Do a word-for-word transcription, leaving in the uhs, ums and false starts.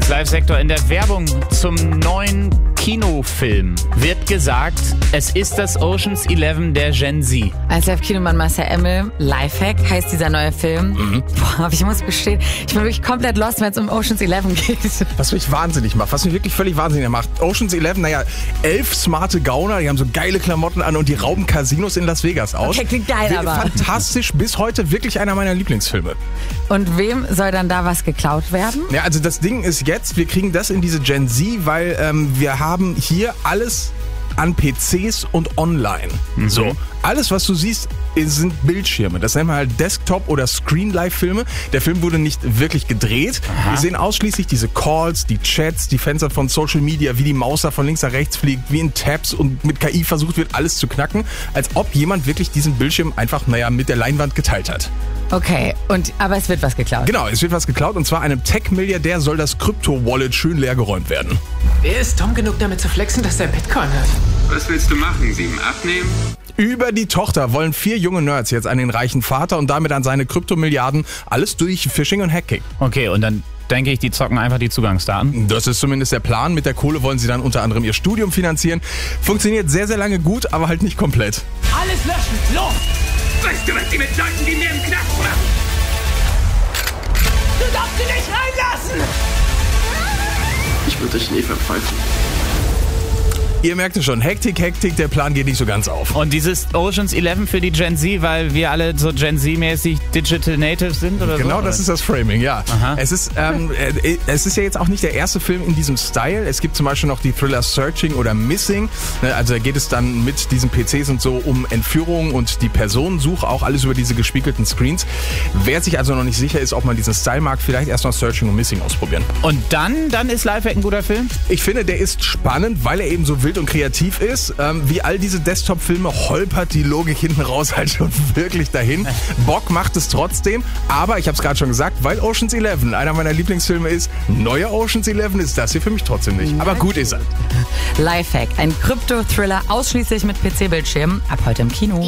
Jetzt Live-Sektor in der Werbung zum neuen Kinofilm wird gesagt, es ist das Ocean's Eleven der Gen Z. Als Live-Kinomann Marcel Emmel, Lifehack heißt dieser neue Film. Mhm. Boah, aber ich muss gestehen, ich bin wirklich komplett lost, wenn es um Ocean's Eleven geht. Was mich wahnsinnig macht, was mich wirklich völlig wahnsinnig macht. Ocean's Eleven, naja, elf smarte Gauner, die haben so geile Klamotten an und die rauben Casinos in Las Vegas aus. Okay, klingt geil, aber. Fantastisch, bis heute wirklich einer meiner Lieblingsfilme. Und wem soll dann da was geklaut werden? Ja, also das Ding ist jetzt, wir kriegen das in diese Gen Z, weil ähm, wir haben hier alles an P Cs und online. Mhm. So, alles, was du siehst, sind Bildschirme. Das nennt man halt Desktop- oder Screen-Live-Filme. Der Film wurde nicht wirklich gedreht. Aha. Wir sehen ausschließlich diese Calls, die Chats, die Fenster von Social Media, wie die Maus da von links nach rechts fliegt, wie in Tabs und mit K I versucht wird, alles zu knacken, als ob jemand wirklich diesen Bildschirm einfach, naja, mit der Leinwand geteilt hat. Okay, und aber es wird was geklaut. Genau, es wird was geklaut und zwar einem Tech-Milliardär soll das Krypto-Wallet schön leergeräumt werden. Wer ist dumm genug, damit zu flexen, dass er Bitcoin hat? Was willst du machen? Sieben abnehmen? Über die Tochter wollen vier junge Nerds jetzt an den reichen Vater und damit an seine Kryptomilliarden, alles durch Phishing und Hacking. Okay, und dann denke ich, die zocken einfach die Zugangsdaten. Das ist zumindest der Plan. Mit der Kohle wollen sie dann unter anderem ihr Studium finanzieren. Funktioniert sehr, sehr lange gut, aber halt nicht komplett. Alles löschen, los! Weißt du, was die mit Leuten wie mir im Knast machen? Du darfst sie nicht reinlassen! Ich würde Schnee verpfeifen. Ihr merkt es schon, Hektik, Hektik, der Plan geht nicht so ganz auf. Und dieses Ocean's Eleven für die Gen Z, weil wir alle so Gen Z-mäßig Digital Natives sind oder genau so? Genau, das oder? ist das Framing, ja. Aha. Es ist, ähm, äh, es ist ja jetzt auch nicht der erste Film in diesem Style. Es gibt zum Beispiel noch die Thriller Searching oder Missing. Also da geht es dann mit diesen P Cs und so um Entführung und die Personensuche, auch alles über diese gespiegelten Screens. Wer sich also noch nicht sicher ist, ob man diesen Style mag, vielleicht erst mal Searching und Missing ausprobieren. Und dann, dann ist Lifehack ein guter Film? Ich finde, der ist spannend, weil er eben so wild und kreativ ist. Ähm, wie all diese Desktop-Filme holpert die Logik hinten raus halt schon wirklich dahin. Bock macht es trotzdem, aber ich habe es gerade schon gesagt, weil Ocean's Eleven einer meiner Lieblingsfilme ist, neuer Ocean's Eleven ist das hier für mich trotzdem nicht. Aber gut ist er. Lifehack, ein Krypto-Thriller ausschließlich mit P C-Bildschirmen, ab heute im Kino.